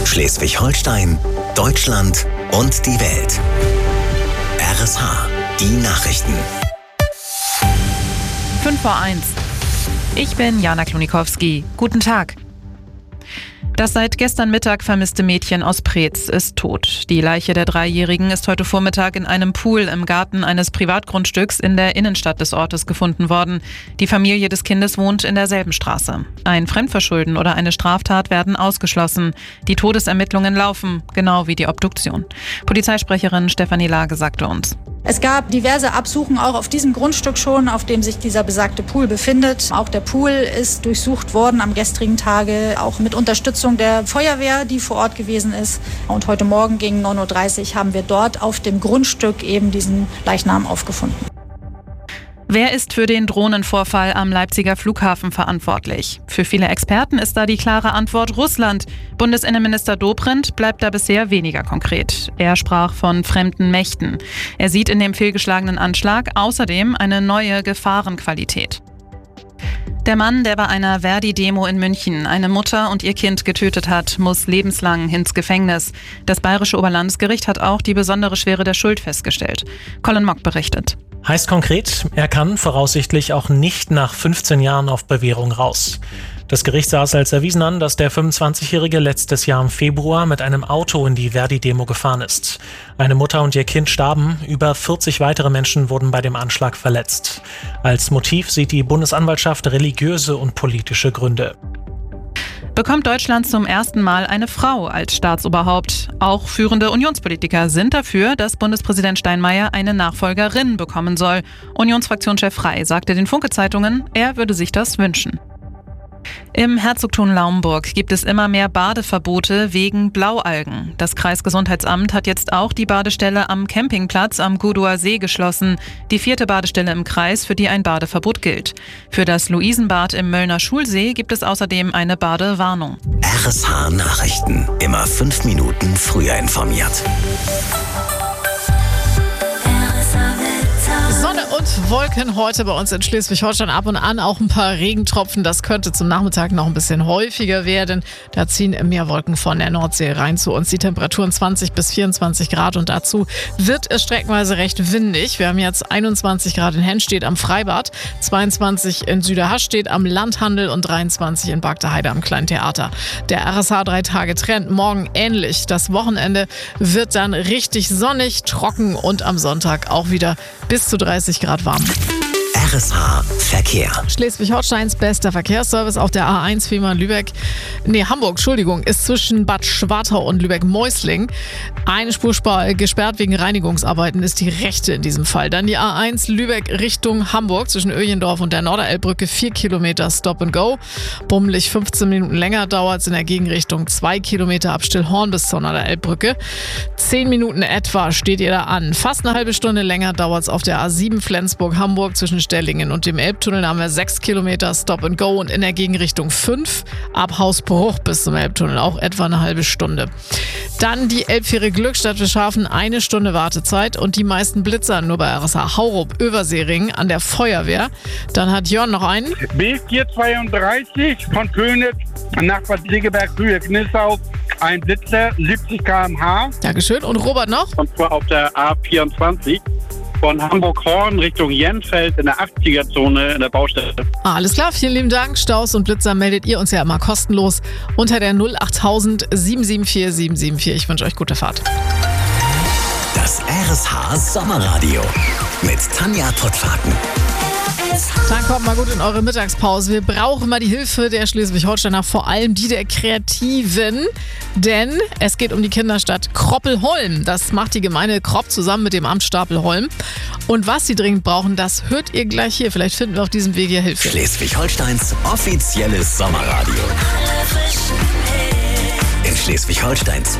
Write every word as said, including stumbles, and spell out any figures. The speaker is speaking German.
Schleswig-Holstein, Deutschland und die Welt. R S H, die Nachrichten. fünf vor eins. Ich bin Jana Klonikowski. Guten Tag. Das seit gestern Mittag vermisste Mädchen aus Preetz ist tot. Die Leiche der Dreijährigen ist heute Vormittag in einem Pool im Garten eines Privatgrundstücks in der Innenstadt des Ortes gefunden worden. Die Familie des Kindes wohnt in derselben Straße. Ein Fremdverschulden oder eine Straftat werden ausgeschlossen. Die Todesermittlungen laufen, genau wie die Obduktion. Polizeisprecherin Stefanie Lage sagte uns: Es gab diverse Absuchen auch auf diesem Grundstück schon, auf dem sich dieser besagte Pool befindet. Auch der Pool ist durchsucht worden am gestrigen Tage, auch mit Unterstützung der Feuerwehr, die vor Ort gewesen ist. Und heute Morgen gegen neun Uhr dreißig haben wir dort auf dem Grundstück eben diesen Leichnam aufgefunden. Wer ist für den Drohnenvorfall am Leipziger Flughafen verantwortlich? Für viele Experten ist da die klare Antwort Russland. Bundesinnenminister Dobrindt bleibt da bisher weniger konkret. Er sprach von fremden Mächten. Er sieht in dem fehlgeschlagenen Anschlag außerdem eine neue Gefahrenqualität. Der Mann, der bei einer Verdi-Demo in München eine Mutter und ihr Kind getötet hat, muss lebenslang ins Gefängnis. Das Bayerische Oberlandesgericht hat auch die besondere Schwere der Schuld festgestellt. Colin Mock berichtet. Heißt konkret, er kann voraussichtlich auch nicht nach fünfzehn Jahren auf Bewährung raus. Das Gericht sah es als erwiesen an, dass der fünfundzwanzigjährige letztes Jahr im Februar mit einem Auto in die Verdi-Demo gefahren ist. Eine Mutter und ihr Kind starben, über vierzig weitere Menschen wurden bei dem Anschlag verletzt. Als Motiv sieht die Bundesanwaltschaft religiöse und politische Gründe. Bekommt Deutschland zum ersten Mal eine Frau als Staatsoberhaupt? Auch führende Unionspolitiker sind dafür, dass Bundespräsident Steinmeier eine Nachfolgerin bekommen soll. Unionsfraktionschef Frey sagte den Funke-Zeitungen, er würde sich das wünschen. Im Herzogtum Naumburg gibt es immer mehr Badeverbote wegen Blaualgen. Das Kreisgesundheitsamt hat jetzt auch die Badestelle am Campingplatz am Gudower See geschlossen. Die vierte Badestelle im Kreis, für die ein Badeverbot gilt. Für das Luisenbad im Möllner Schulsee gibt es außerdem eine Badewarnung. R S H Nachrichten. Immer fünf Minuten früher informiert. Sonne und Wolken heute bei uns in Schleswig-Holstein, ab und an auch ein paar Regentropfen. Das könnte zum Nachmittag noch ein bisschen häufiger werden. Da ziehen mehr Wolken von der Nordsee rein zu uns. Die Temperaturen zwanzig bis vierundzwanzig Grad und dazu wird es streckenweise recht windig. Wir haben jetzt einundzwanzig Grad in Hennstedt am Freibad, zweiundzwanzig in Süderhastedt am Landhandel und dreiundzwanzig in Bagdeheide am Kleintheater. Der R S H drei Tage Trend morgen ähnlich. Das Wochenende wird dann richtig sonnig, trocken und am Sonntag auch wieder bis zu dreißig Grad warm. R S H Verkehr. Schleswig-Holsteins bester Verkehrsservice auf der A eins Fehmarn-Lübeck, nee, Hamburg, Entschuldigung, ist zwischen Bad Schwartau und Lübeck-Meusling. Eine Spur gesperrt wegen Reinigungsarbeiten ist die rechte in diesem Fall. Dann die A eins Lübeck Richtung Hamburg zwischen Öjendorf und der Norderelbbrücke, vier Kilometer Stop and Go. Bummelig fünfzehn Minuten länger dauert es in der Gegenrichtung, zwei Kilometer ab Stillhorn bis zur Norderelbbrücke. zehn Minuten etwa steht ihr da an. Fast eine halbe Stunde länger dauert es auf der A sieben Flensburg-Hamburg zwischen Stellingen und dem Elbtunnel. Da haben wir sechs Kilometer Stop and Go und in der Gegenrichtung fünf. Ab Hausbruch bis zum Elbtunnel auch etwa eine halbe Stunde. Dann die Elbfähre Glückstadt. Wir schaffen eine Stunde Wartezeit und die meisten Blitzer nur bei R S H Haurup, Översering an der Feuerwehr. Dann hat Jörn noch einen. B vierhundertzweiunddreißig von Königs nach Bad Segeberg-Höhe-Knissau. Ein Blitzer, siebzig Kilometer pro Stunde. Dankeschön. Und Robert noch? Und zwar auf der A vierundzwanzig. Von Hamburg-Horn Richtung Jenfeld in der achtziger-Zone in der Baustelle. Ah, alles klar, vielen lieben Dank. Staus und Blitzer meldet ihr uns ja immer kostenlos unter der null acht null null sieben sieben vier sieben sieben vier. Ich wünsche euch gute Fahrt. Das R S H Sommerradio mit Tanja Pottwagen. Dann kommt mal gut in eure Mittagspause. Wir brauchen mal die Hilfe der Schleswig-Holsteiner, vor allem die der Kreativen. Denn es geht um die Kinderstadt Kroppelholm. Das macht die Gemeinde Kropp zusammen mit dem Amt Stapelholm. Und was sie dringend brauchen, das hört ihr gleich hier. Vielleicht finden wir auf diesem Weg hier Hilfe. Schleswig-Holsteins offizielles Sommerradio. In Schleswig-Holsteins